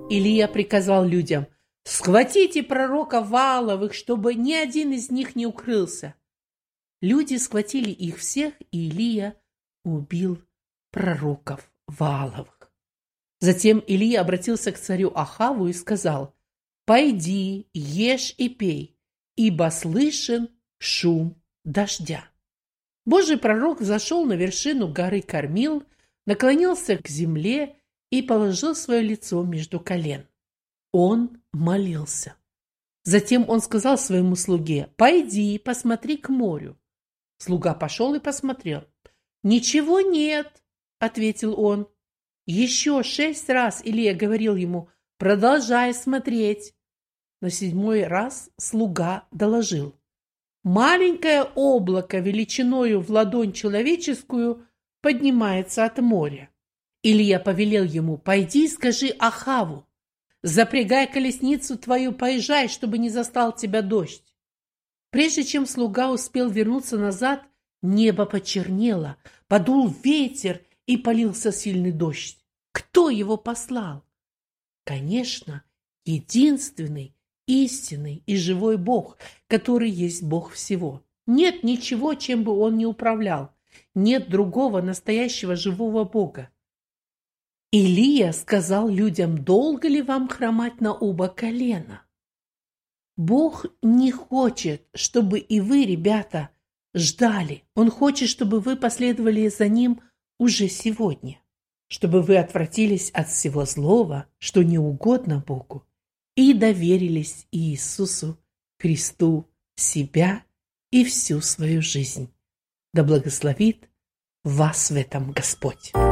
Илия приказал людям: «Схватите пророков Вааловых, чтобы ни один из них не укрылся». Люди схватили их всех, и Илия убил пророков Вааловых. Затем Илия обратился к царю Ахаву и сказал: «Пойди, ешь и пей, ибо слышен шум дождя». Божий пророк зашел на вершину горы Кармил, наклонился к земле и положил свое лицо между колен. Он молился. Затем он сказал своему слуге: «Пойди, посмотри к морю». Слуга пошел и посмотрел. «Ничего нет», — ответил он. Еще 6 раз Илия говорил ему: «Продолжай смотреть». На 7-й раз слуга доложил: «Маленькое облако величиною в ладонь человеческую поднимается от моря». Илия повелел ему: «Пойди и скажи Ахаву: запрягай колесницу твою, поезжай, чтобы не застал тебя дождь». Прежде чем слуга успел вернуться назад, небо почернело, подул ветер и полился сильный дождь. Кто его послал? Конечно, единственный, истинный и живой Бог, который есть Бог всего. Нет ничего, чем бы он ни управлял. Нет другого настоящего живого Бога. Илия сказал людям: «Долго ли вам хромать на оба колена?» Бог не хочет, чтобы и вы, ребята, ждали. Он хочет, чтобы вы последовали за Ним уже сегодня, чтобы вы отвратились от всего злого, что не угодно Богу, и доверились Иисусу Христу себя и всю свою жизнь. Да благословит вас в этом Господь.